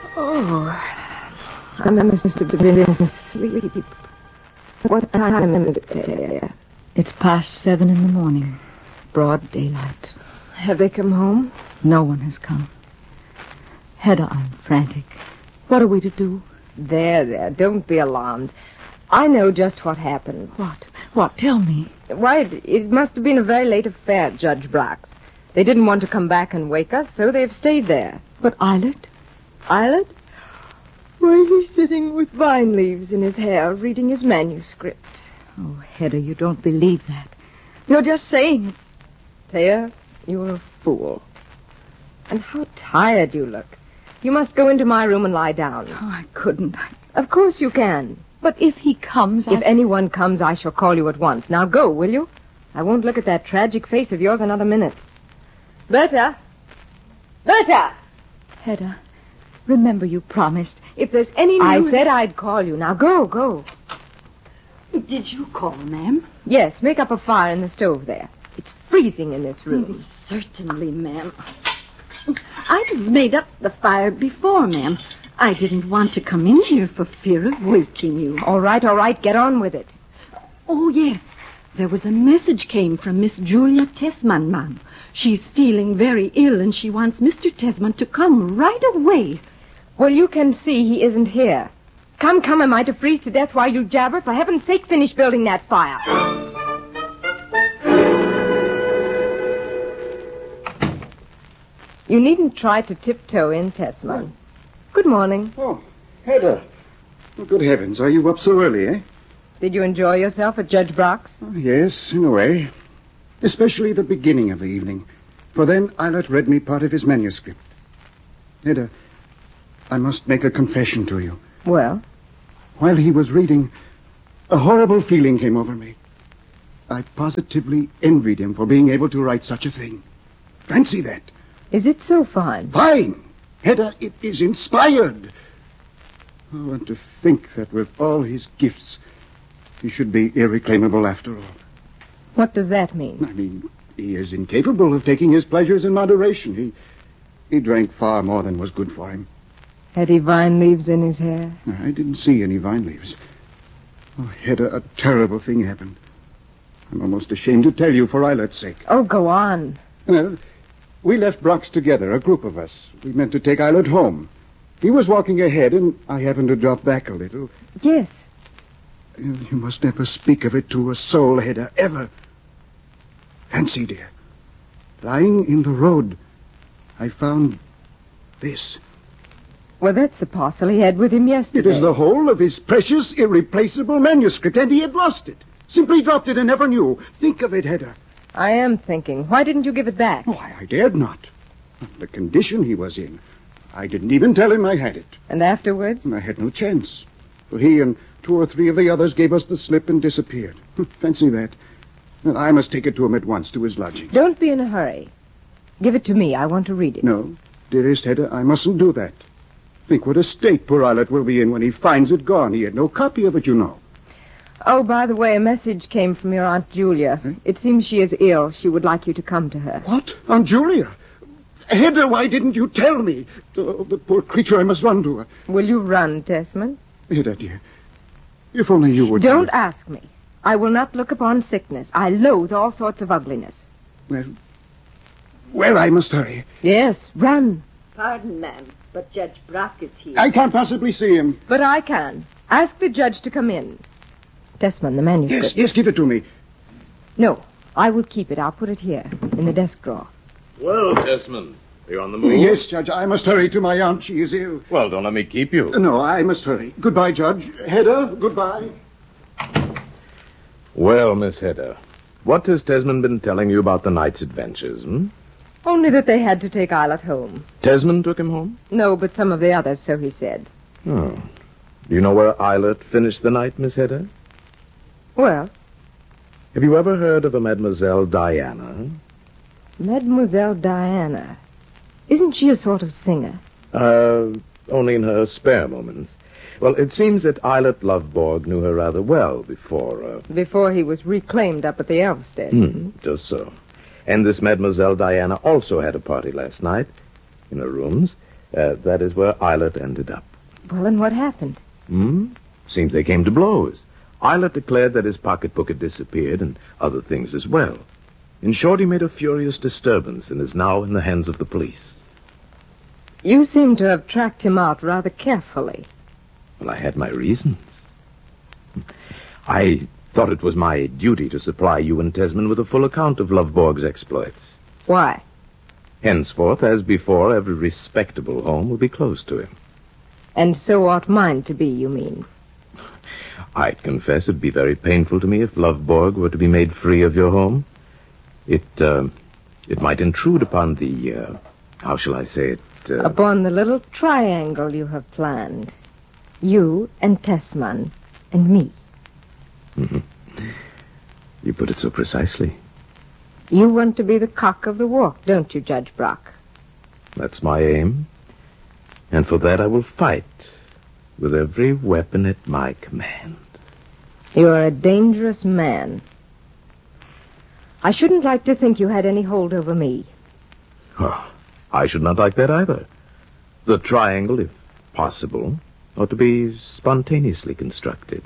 Oh, I must have been asleep. What time is it there? It's past 7 in the morning. Broad daylight. Have they come home? No one has come. Hedda, I'm frantic. What are we to do? There. Don't be alarmed. I know just what happened. What? Tell me. Why, it must have been a very late affair at Judge Brock's. They didn't want to come back and wake us, so they've stayed there. But Eilert? Eilert? Why, he's sitting with vine leaves in his hair, reading his manuscript. Oh, Hedda, you don't believe that. You're just saying it. Thea, you're a fool. And how tired you look. You must go into my room and lie down. Oh, I couldn't. Of course you can. But if he comes, If anyone comes, I shall call you at once. Now go, will you? I won't look at that tragic face of yours another minute. Berta! Berta! Hedda, remember you promised. If there's any news... I said I'd call you. Now go. Did you call, ma'am? Yes, make up a fire in the stove there. It's freezing in this room. Certainly, ma'am. I'd have made up the fire before, ma'am. I didn't want to come in here for fear of waking you. All right. Get on with it. Oh, yes. There was a message came from Miss Julia Tesman, ma'am. She's feeling very ill, and she wants Mr. Tesman to come right away. Well, you can see he isn't here. Come, am I to freeze to death while you jabber? For heaven's sake, finish building that fire. You needn't try to tiptoe in, Tesman. Good morning. Oh, Hedda. Well, good heavens, are you up so early, eh? Did you enjoy yourself at Judge Brock's? Oh, yes, in a way. Especially the beginning of the evening. For then Eilert read me part of his manuscript. Hedda, I must make a confession to you. Well? While he was reading, a horrible feeling came over me. I positively envied him for being able to write such a thing. Fancy that. Is it so fine? Fine! Hedda, it is inspired. Oh, and to think that with all his gifts, he should be irreclaimable after all. What does that mean? I mean, he is incapable of taking his pleasures in moderation. He drank far more than was good for him. Had he vine leaves in his hair? I didn't see any vine leaves. Oh, Hedda, a terrible thing happened. I'm almost ashamed to tell you for Eilert's sake. Oh, go on. Well, we left Brock's together, a group of us. We meant to take Eilert home. He was walking ahead, and I happened to drop back a little. Yes. You must never speak of it to a soul, Hedda, ever. Fancy, dear. Lying in the road, I found this. Well, that's the parcel he had with him yesterday. It is the whole of his precious, irreplaceable manuscript, and he had lost it. Simply dropped it and never knew. Think of it, Hedda. I am thinking. Why didn't you give it back? Oh, I dared not. The condition he was in. I didn't even tell him I had it. And afterwards? I had no chance. For he and 2 or 3 of the others gave us the slip and disappeared. Fancy that. And I must take it to him at once, to his lodging. Don't be in a hurry. Give it to me. I want to read it. No, dearest Hedda, I mustn't do that. Think what a state poor Eilert will be in when he finds it gone. He had no copy of it, you know. Oh, by the way, a message came from your Aunt Julia. It seems she is ill. She would like you to come to her. What? Aunt Julia? Hedda, why didn't you tell me? Oh, the poor creature, I must run to her. Will you run, Tesman? Hedda, dear, if only you would... Don't ask me. I will not look upon sickness. I loathe all sorts of ugliness. Well, I must hurry. Yes, run. Pardon, ma'am, but Judge Brock is here. I can't possibly see him. But I can. Ask the judge to come in. Tesman, the manuscript. Yes, give it to me. No, I will keep it. I'll put it here, in the desk drawer. Well, Tesman, are you on the move? Yes, Judge, I must hurry to my aunt. She is ill. Well, don't let me keep you. No, I must hurry. Goodbye, Judge. Hedda, goodbye. Well, Miss Hedda, what has Tesman been telling you about the night's adventures, Only that they had to take Eilert home. Tesman took him home? No, but some of the others, so he said. Oh. Do you know where Eilert finished the night, Miss Hedda? Well? Have you ever heard of a Mademoiselle Diana? Mademoiselle Diana. Isn't she a sort of singer? Only in her spare moments. Well, it seems that Eilert Lovborg knew her rather well before... Before he was reclaimed up at the Elfstead. Just so. And this Mademoiselle Diana also had a party last night in her rooms. That is where Eilert ended up. Well, and what happened? Seems they came to blows. Eilert declared that his pocketbook had disappeared and other things as well. In short, he made a furious disturbance and is now in the hands of the police. You seem to have tracked him out rather carefully. Well, I had my reasons. I thought it was my duty to supply you and Tesman with a full account of Lovborg's exploits. Why? Henceforth, as before, every respectable home will be closed to him. And so ought mine to be, you mean? I confess it'd be very painful to me if Lovborg were to be made free of your home. It might intrude upon the, how shall I say it? Upon the little triangle you have planned. You and Tesman and me. You put it so precisely. You want to be the cock of the walk, don't you, Judge Brock? That's my aim. And for that I will fight with every weapon at my command. You're a dangerous man. I shouldn't like to think you had any hold over me. Oh, I should not like that either. The triangle, if possible, ought to be spontaneously constructed.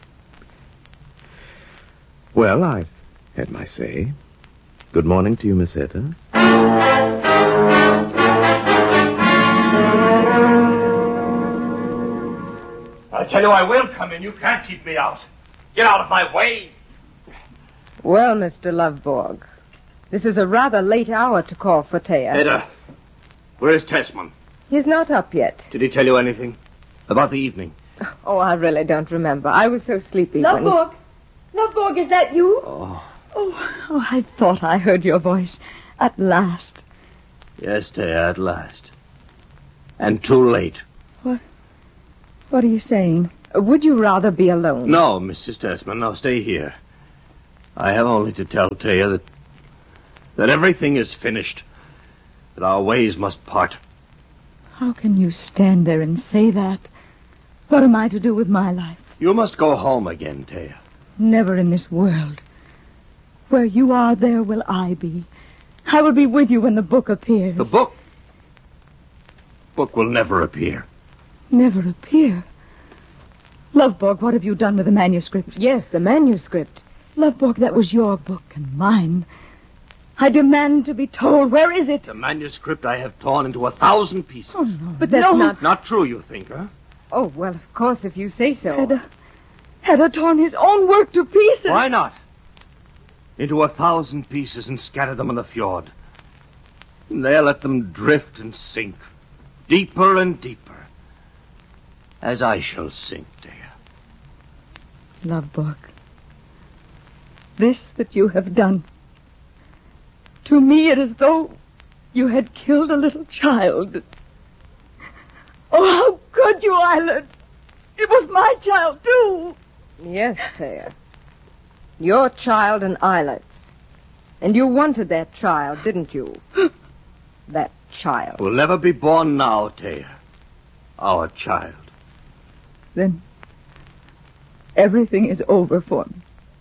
Well, I've had my say. Good morning to you, Miss Etta. I tell you I will come in. You can't keep me out. Get out of my way. Well, Mr. Lovborg, this is a rather late hour to call for Thea. Etta, where's Tesman? He's not up yet. Did he tell you anything about the evening? Oh, I really don't remember. I was so sleepy Lovborg! Lovborg, is that you? Oh. Oh, I thought I heard your voice. At last. Yes, Thea, at last. And too late. What are you saying? Would you rather be alone? No, Mrs. Tesman, no, stay here. I have only to tell Thea that everything is finished, that our ways must part. How can you stand there and say that? What am I to do with my life? You must go home again, Thea. Never in this world. Where you are, there will I be. I will be with you when the book appears. The book? Book will never appear. Never appear? Lovborg, what have you done with the manuscript? Yes, the manuscript. Lovborg, that was your book and mine. I demand to be told, where is it? The manuscript I have torn into 1,000 pieces. Oh, no. But that's not... Not true, you think, huh? Oh, well, of course, if you say so. Hedda torn his own work to pieces. Why not? Into 1,000 pieces and scatter them in the fjord. And there let them drift and sink, deeper and deeper, as I shall sink, dear. Lovborg, this that you have done, to me it is as though you had killed a little child. Oh, how could you, Eilert? It was my child, too. Yes, Thea. Your child and Eilert's. And you wanted that child, didn't you? That child. Will never be born now, Thea. Our child. Then everything is over for me.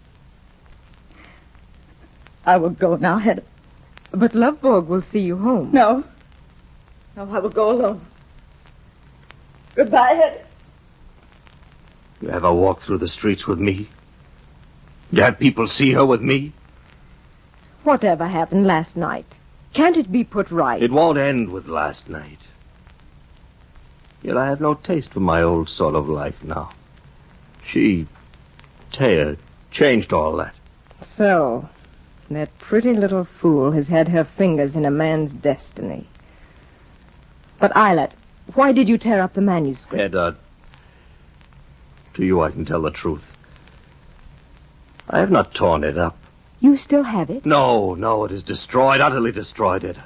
I will go now, Hedda. But Lovborg will see you home. No, I will go alone. Goodbye, Hedda. You ever walk through the streets with me? You had people see her with me? Whatever happened last night? Can't it be put right? It won't end with last night. Yet I have no taste for my old sort of life now. Thea, changed all that. So, that pretty little fool has had her fingers in a man's destiny. But, Eilert, why did you tear up the manuscript? Hedda, to you I can tell the truth. I have not torn it up. You still have it? No, it is destroyed, utterly destroyed, Hedda.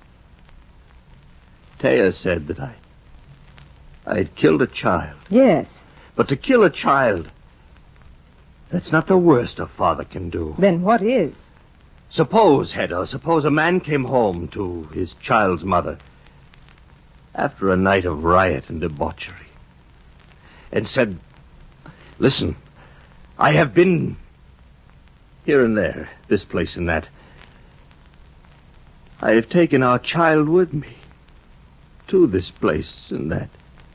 Thea said that I had killed a child. Yes. But to kill a child, that's not the worst a father can do. Then what is? Suppose a man came home to his child's mother after a night of riot and debauchery and said, "Listen, I have been here and there, this place and that. I have taken our child with me. to this place and that.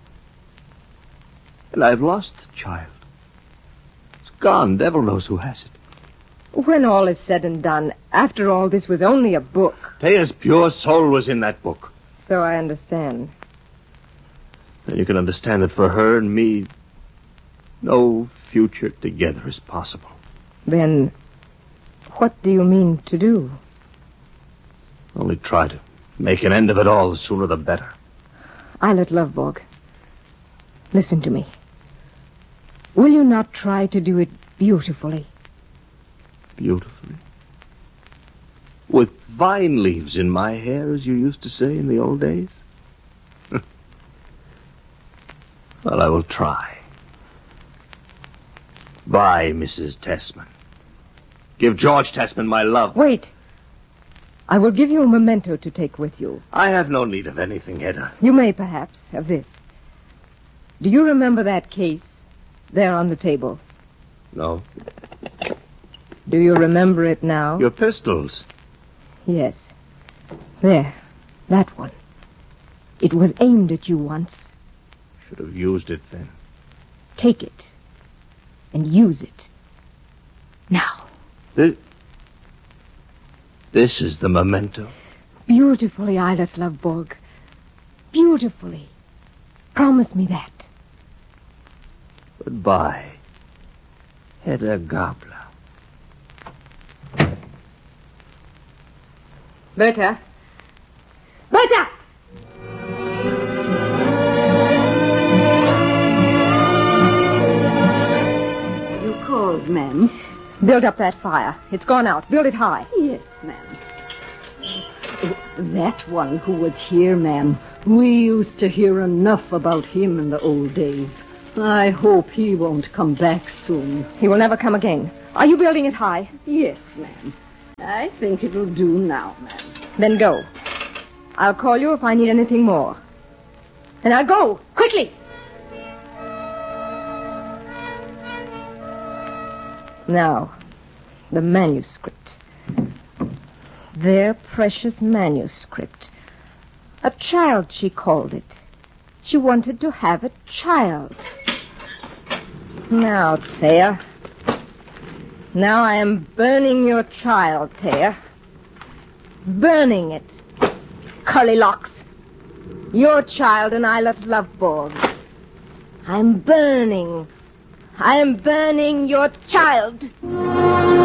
And I've lost the child. It's gone. Devil knows who has it. When all is said and done, after all, this was only a book. Thea's pure soul was in that book. So I understand. Then you can understand that for her and me, no future together is possible. Then, what do you mean to do? Only try to make an end of it all, the sooner the better. Eilert Lovborg, listen to me. Will you not try to do it beautifully? Beautifully? With vine leaves in my hair, as you used to say in the old days? Well, I will try. Bye, Mrs. Tessman. Give George Tessman my love. Wait. I will give you a memento to take with you. I have no need of anything, Hedda. You may, perhaps, have this. Do you remember that case there on the table? No. Do you remember it now? Your pistols. Yes. There. That one. It was aimed at you once. Should have used it then. Take it. And use it. Now. This is the memento. Beautifully, Eilert Lovborg. Beautifully. Promise me that. Goodbye, Hedda Gabler. Berta. Berta! You called, ma'am? Build up that fire. It's gone out. Build it high. Yes, ma'am. That one who was here, ma'am. We used to hear enough about him in the old days. I hope he won't come back soon. He will never come again. Are you building it high? Yes, ma'am. I think it'll do now, ma'am. Then go. I'll call you if I need anything more. And I'll go. Quickly! Now, the manuscript. Their precious manuscript. A child, she called it. She wanted to have a child. Now, Thea. Now I am burning your child, Thea. Burning it. Curly locks. Your child and Eilert Lovborg. I am burning your child.